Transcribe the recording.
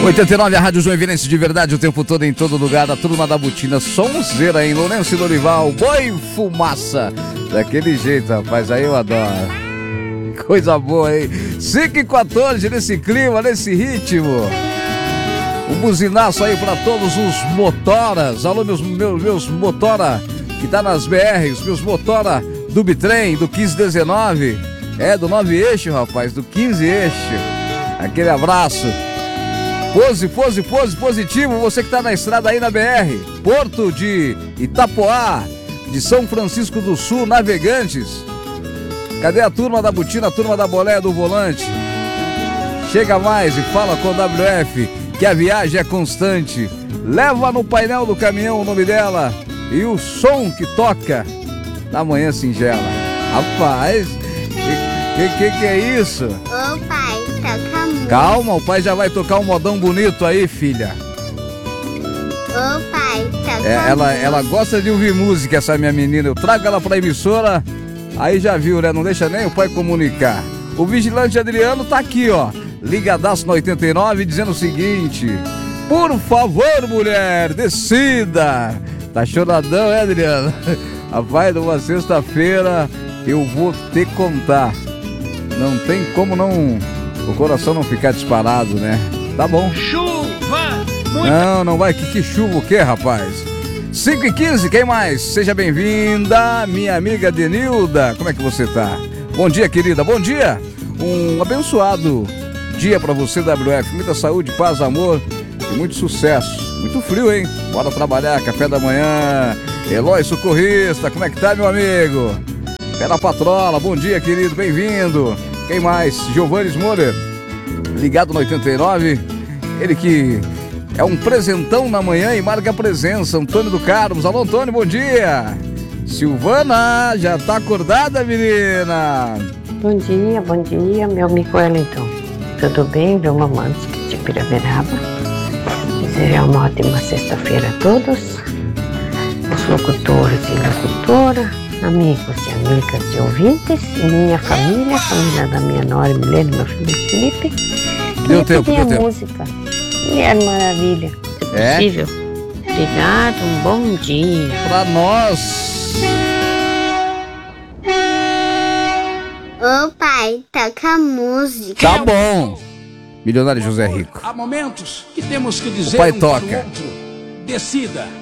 89, a Rádio Joinvilense de verdade, o tempo todo, em todo lugar. A turma da Botina, sonzeira em Lourenço e Lorival, boi fumaça. Daquele jeito, rapaz, aí eu adoro. Coisa boa, hein? 5h14, nesse clima, nesse ritmo. Um buzinaço aí pra todos os motoras. Alô, meus motora que tá nas BRs, meus motora do Bitrem, do 1519. É, do 9 eixo, rapaz, do 15 eixo. Aquele abraço. Pose positivo, você que tá na estrada aí na BR, Porto de Itapoá, de São Francisco do Sul, Navegantes. Cadê a turma da Botina, a turma da boleia do volante? Chega mais e fala com o WF, que a viagem é constante. Leva no painel do caminhão o nome dela e o som que toca na manhã singela. Rapaz, que é isso? Ô pai, toca música. Calma, o pai já vai tocar um modão bonito aí, filha. Ô pai, toca música. Ela gosta de ouvir música, essa minha menina. Eu trago ela pra emissora, aí já viu, né? Não deixa nem o pai comunicar. O vigilante Adriano tá aqui, ó, ligadaço no 89, dizendo o seguinte: por favor, mulher, decida. Tá choradão, é, Adriano? Rapaz, numa sexta-feira eu vou te contar. Não tem como não, o coração não ficar disparado, né? Tá bom. Chuva! Não vai. Que chuva o quê, rapaz? 5h15, quem mais? Seja bem-vinda, minha amiga Denilda. Como é que você tá? Bom dia, querida. Bom dia. Um abençoado dia pra você, WF. Muita saúde, paz, amor e muito sucesso. Muito frio, hein? Bora trabalhar, café da manhã. Eloy Socorrista, como é que tá, meu amigo? Pera Patrola, bom dia, querido, bem-vindo. Quem mais? Giovanni Moura, ligado no 89. Ele que é um presentão na manhã e marca a presença. Antônio do Carlos. Alô, Antônio, bom dia. Silvana, já tá acordada, menina? Bom dia, meu amigo Wellington. Tudo bem, meu mamãe de Piraveraba? Desejar uma ótima sexta-feira a todos. Os locutores e locutora, amigos e amigas e ouvintes, e minha família, a família da minha nora Milene, meu filho Felipe. Deu tempo. Música Mulher Maravilha, se possível. Obrigado, um bom dia. Pra nós. Ô pai, toca música. Tá bom. Milionário José Rico. Há momentos que temos que dizer O pai um para o toca. outro: decida.